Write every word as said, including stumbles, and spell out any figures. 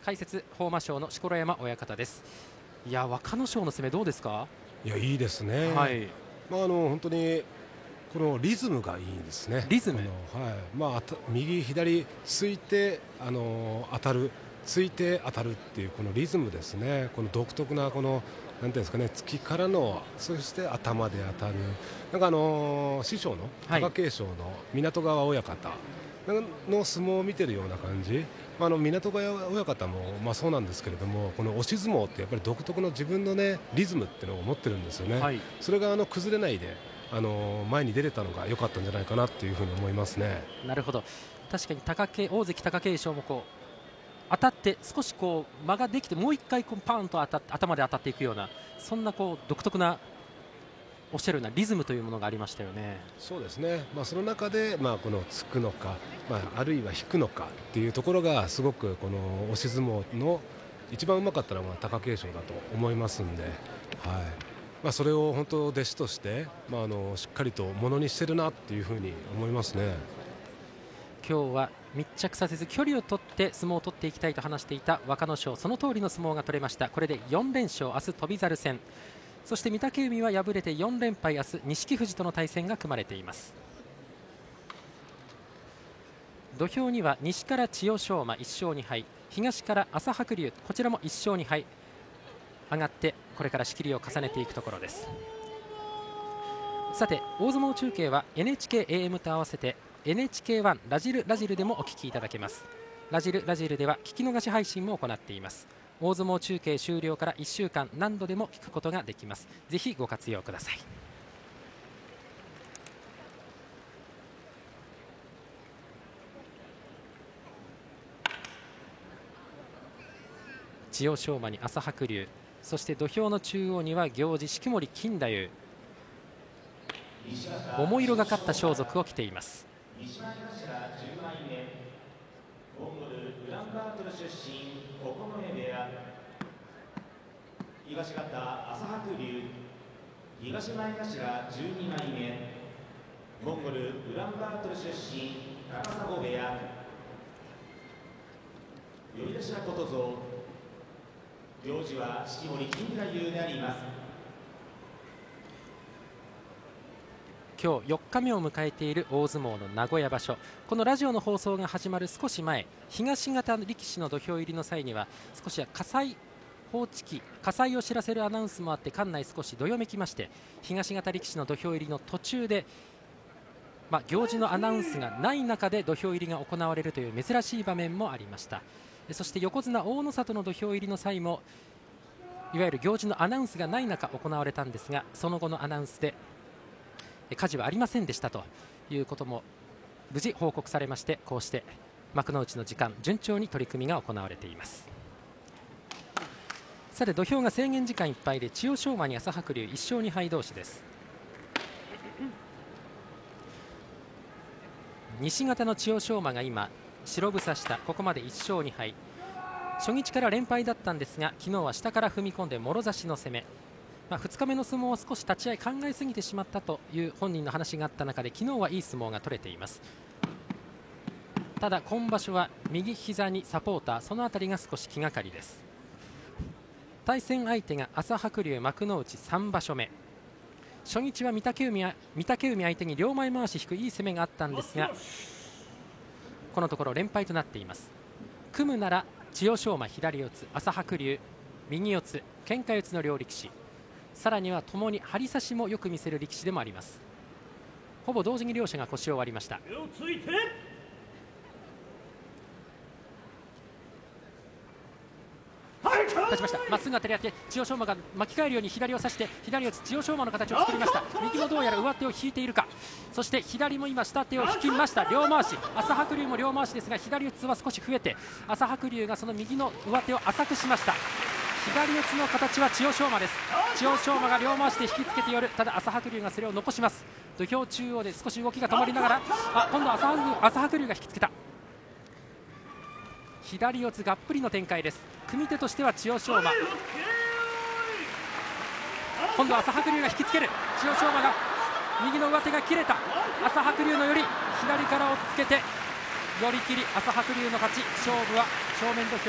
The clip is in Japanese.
解説豊真将の錣山親方です。いや、若野将の攻めどうですか？ いや、いいですね、はい。まあ、あの本当にこのリズムがいいんですね。 リズム、 あの、はい、まあ、右左突いてあの当たる突いて当たるっていうこのリズムですね。この独特なこのなんていうんですかね、突きからのそして頭で当たる、なんかあの師匠の貴景勝の湊川親方の相撲を見ているような感じ。まあ、あの湊川親方もまあそうなんですけれども、この押し相撲ってやっぱり独特の自分のねリズムっていうのを持ってるんですよね。はい、それがあの崩れないであの前に出れたのが良かったんじゃないかなというふうに思いますね。 なるほど。確かに貴景大関貴景勝もこう当たって少しこう間ができてもう一回こうパーンと当たって頭で当たっていくような、そんなこう独特なおっしゃるようなリズムというものがありましたよね。 そうですね、まあ、その中で、まあ、この突くのか、まあ、あるいは引くのかっていうところがすごくこの押し相撲の一番うまかったのが貴景勝だと思いますんで、はい、まあ、それを本当弟子として、まあ、あのしっかりとものにしてるなっていうふうに思いますね。 今日は密着させず距離を取って相撲を取っていきたいと話していた若野将、その通りの相撲が取れました。これでよん連勝、明日翔猿戦、そして御嶽海は敗れてよん連敗、明日錦富士との対戦が組まれています。土俵には西から千代翔馬いっ勝に敗、東から朝白龍、こちらもいっ勝に敗上がってこれから仕切りを重ねていくところです。さて、大相撲中継は エヌエイチケーエーエム と合わせて エヌエイチケーワン ラジルラジルでもお聞きいただけます。ラジルラジルでは聞き逃し配信も行っています。大相撲中継終了からいっしゅうかん何度でも聞くことができます。ぜひご活用ください。千代翔馬に朝白龍、そして土俵の中央には行司式守金太夫、桃色がかった装束を着ています。西前頭じゅうまいめ、モンゴルウランバートル出身九重部屋、東方朝白龍、東前頭じゅうにまいめ、モンゴルウランバートル出身高砂部屋、呼出しことぞ、行司は式守金太夫であります。今日よっかめを迎えている大相撲の名古屋場所、このラジオの放送が始まる少し前、東方力士の土俵入りの際には少しは火災報知器、火災を知らせるアナウンスもあって館内少しどよめきまして、東方力士の土俵入りの途中で、まあ、行事のアナウンスがない中で土俵入りが行われるという珍しい場面もありました。そして横綱大野里の土俵入りの際もいわゆる行事のアナウンスがない中行われたんですが、その後のアナウンスで火事はありませんでしたということも無事報告されまして、こうして幕内の時間順調に取り組みが行われています。さて、土俵が制限時間いっぱいで千代翔馬に朝白龍いっ勝に敗同士です。西方の千代翔馬が今白房下、ここまでいっ勝に敗、初日から連敗だったんですが昨日は下から踏み込んでもろ差しの攻め、まあ、ふつかめの相撲は少し立ち合い考えすぎてしまったという本人の話があった中で昨日はいい相撲が取れています。ただ今場所は右膝にサポーター、そのあたりが少し気がかりです。対戦相手が朝白龍、幕内さん場所目、初日は御嶽海、御嶽海相手に両前回し引くいい攻めがあったんですが、このところ連敗となっています。組むなら千代翔馬左四つ、朝白龍右四つ、喧嘩四つの両力士、さらにはともに張り差しもよく見せる力士でもあります。ほぼ同時に両者が腰を割りました。立ちました。まっすぐが照り合って千代翔馬が巻き替えるように左を差して左四つ、千代翔馬の形を作りました。右もどうやら上手を引いているか、そして左も今下手を引きました。両回し、朝白龍も両回しですが左四つは少し増えて朝白龍がその右の上手を浅くしました。左四つの形は千代翔馬です。千代翔馬が両回しで引きつけて寄る、ただ朝白龍がそれを残します。土俵中央で少し動きが止まりながら、あ今度は朝白龍、朝白龍が引きつけた。左四つがっぷりの展開です。組み手としては千代翔馬、今度は朝白龍が引きつける。千代翔馬が右の上手が切れた。朝白龍の寄り、左から押っつけて寄り切り、朝白龍の勝ち。勝負は正面土俵